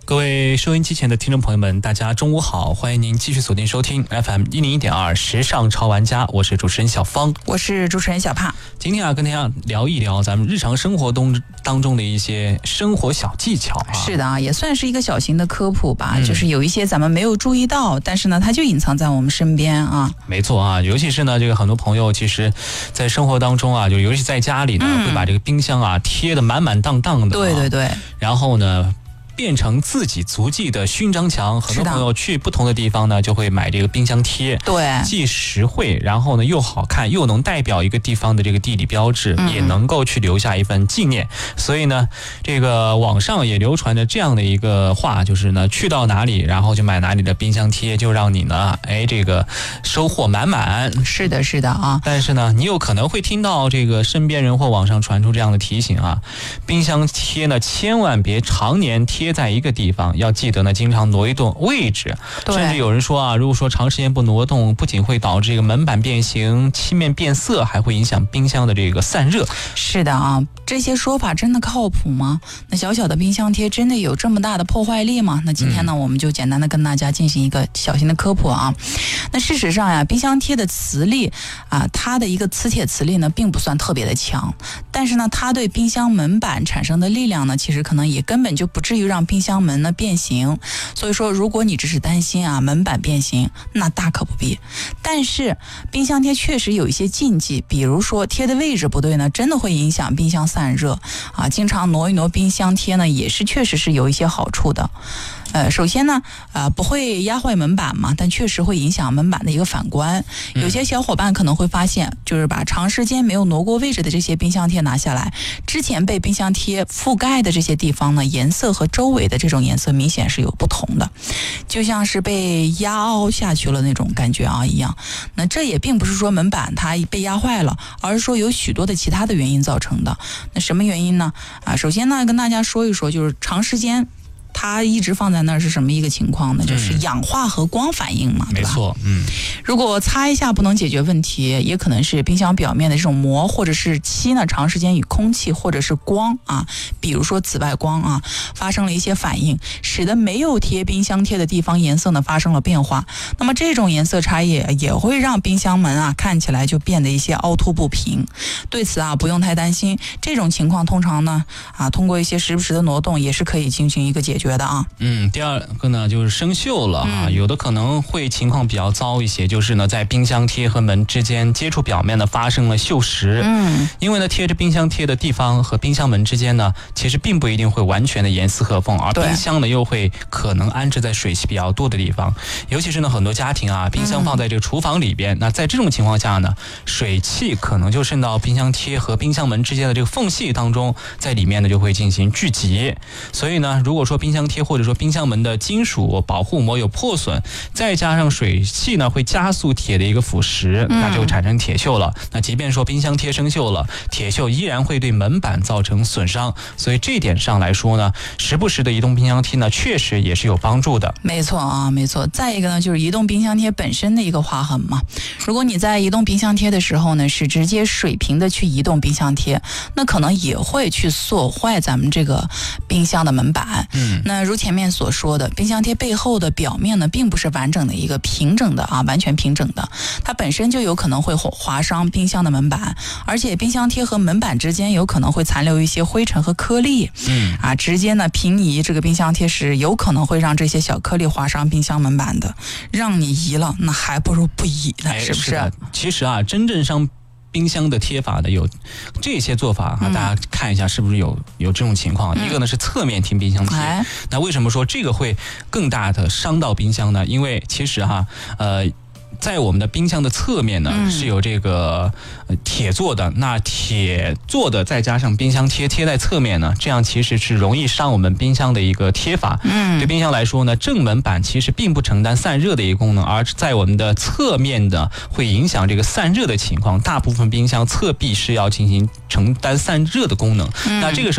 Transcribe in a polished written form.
各位收音机前的听众朋友们，大家中午好，欢迎您继续锁定收听 FM101.2时尚潮玩家，我是主持人小芳， 我是主持人小帕。 今天跟大家聊一聊咱们日常生活当中的一些生活小技巧是的也算是一个小型的科普吧，就是有一些咱们没有注意到，但是呢它就隐藏在我们身边啊。 没错尤其是呢这个很多朋友其实在生活当中就尤其在家里呢，会把这个冰箱贴得满满当当的对， 然后呢变成自己足迹的勋章墙。很多朋友去不同的地方呢，就会买这个冰箱贴， 对， 既实惠，然后呢又好看，又能代表一个地方的这个地理标志，也能够去留下一份纪念。所以呢，这个网上也流传着这样的一个话，就是呢，去到哪里，然后就买哪里的冰箱贴，就让你呢，这个收获满满。 是的啊。 但是呢，你有可能会听到这个身边人或网上传出这样的提醒冰箱贴呢，千万别常年贴在一个地方，要记得呢经常挪动位置。甚至有人说如果说长时间不挪动，不仅会导致这个门板变形、漆面变色，还会影响冰箱的这个散热。 是的这些说法真的靠谱吗？那小小的冰箱贴真的有这么大的破坏力吗？那今天呢我们就简单的跟大家进行一个小型的科普那事实上冰箱贴的磁力它的一个磁铁磁力呢并不算特别的强，但是呢它对冰箱门板产生的力量呢，其实可能也根本就不至于让冰箱门呢变形。所以说如果你只是担心门板变形，那大可不必。但是冰箱贴确实有一些禁忌，比如说贴的位置不对呢，真的会影响冰箱散热经常挪一挪冰箱贴呢，也是确实是有一些好处的。首先呢不会压坏门板嘛，但确实会影响门板的一个反光。有些小伙伴可能会发现，就是把长时间没有挪过位置的这些冰箱贴拿下来，之前被冰箱贴覆盖的这些地方呢，颜色和周围的这种颜色明显是有不同的，就像是被压凹下去了那种感觉一样。那这也并不是说门板它被压坏了，而是说有许多的其他的原因造成的。那什么原因呢？首先呢跟大家说一说，就是长时间它一直放在那儿是什么一个情况呢？就是氧化和光反应嘛，对吧？ 没错， 如果擦一下不能解决问题，也可能是冰箱表面的这种膜或者是漆呢，长时间与空气或者是光比如说紫外光发生了一些反应，使得没有贴冰箱贴的地方颜色呢发生了变化。那么这种颜色差异也会让冰箱门看起来就变得一些凹凸不平。对此不用太担心，这种情况通常呢通过一些时不时的挪动也是可以进行一个解决的第二个呢就是生锈了有的可能会情况比较糟一些，就是呢在冰箱贴和门之间接触表面呢发生了锈蚀。因为呢贴着冰箱贴的地方和冰箱门之间呢，其实并不一定会完全的严丝合缝，而冰箱呢又会可能安置在水汽比较多的地方，尤其是呢很多家庭冰箱放在这个厨房里边，那在这种情况下呢，水汽可能就渗到冰箱贴和冰箱门之间的这个缝隙当中，在里面呢就会进行聚集。所以呢如果说冰箱贴或者说冰箱门的金属保护膜有破损，再加上水汽呢会加速铁的一个腐蚀，那就产生铁锈了。那即便说冰箱贴生锈了，铁锈依然会对门板造成损伤。所以这一点上来说呢，时不时的移动冰箱贴呢确实也是有帮助的。 没错没错。再一个呢就是移动冰箱贴本身的一个划痕嘛。如果你在移动冰箱贴的时候呢是直接水平的去移动冰箱贴，那可能也会去损坏咱们这个冰箱的门板。那如前面所说的，冰箱贴背后的表面呢并不是完整的一个平整的完全平整的，它本身就有可能会划伤冰箱的门板，而且冰箱贴和门板之间有可能会残留一些灰尘和颗粒直接呢平移这个冰箱贴时，有可能会让这些小颗粒划伤冰箱门板的。让你移了，那还不如不移呢，是不是？ 其实真正伤冰箱的贴法的有这些做法大家看一下是不是有这种情况。一个呢是侧面贴冰箱贴，那为什么说这个会更大的伤到冰箱呢？因为其实在我们的冰箱的侧面呢是有这个铁做的，那铁做的再加上冰箱贴在侧面呢，这样其实是容易伤我们冰箱的一个贴法。对冰箱来说呢，正门板其实并不承担散热的一个功能，而在我们的侧面的会影响这个散热的情况。大部分冰箱侧壁是要进行承担散热的功能，那这个时候